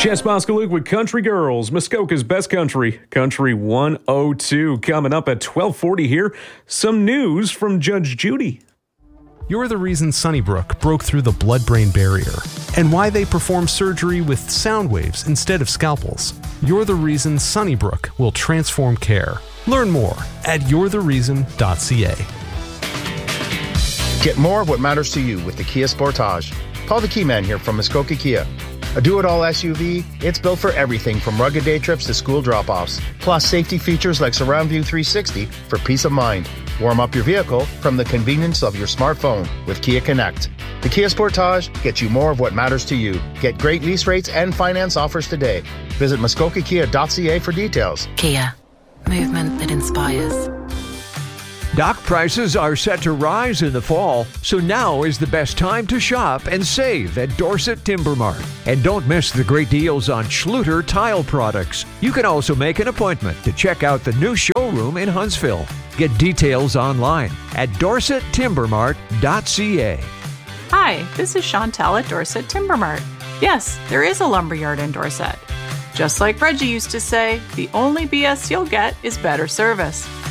Jess Boskaluk with Country Girls, Muskoka's best country, Country 102. Coming up at 12:40 here, some news from Judge Judy. You're the reason Sunnybrook broke through the blood-brain barrier and why they perform surgery with sound waves instead of scalpels. You're the reason Sunnybrook will transform care. Learn more at you'rethereason.ca. Get more of what matters to you with the Kia Sportage. Call the Key Man here from Muskoka Kia. A do-it-all SUV, it's built for everything from rugged day trips to school drop-offs. Plus safety features like Surround View 360 for peace of mind. Warm up your vehicle from the convenience of your smartphone with Kia Connect. The Kia Sportage gets you more of what matters to you. Get great lease rates and finance offers today. Visit muskokakia.ca for details. Kia. Movement that inspires. Dock prices are set to rise in the fall, so now is the best time to shop and save at Dorset Timber Mart. And don't miss the great deals on Schluter tile products. You can also make an appointment to check out the new showroom in Huntsville. Get details online at dorsettimbermart.ca. Hi, this is Chantel at Dorset Timber Mart. Yes, there is a lumberyard in Dorset. Just like Reggie used to say, the only BS you'll get is better service.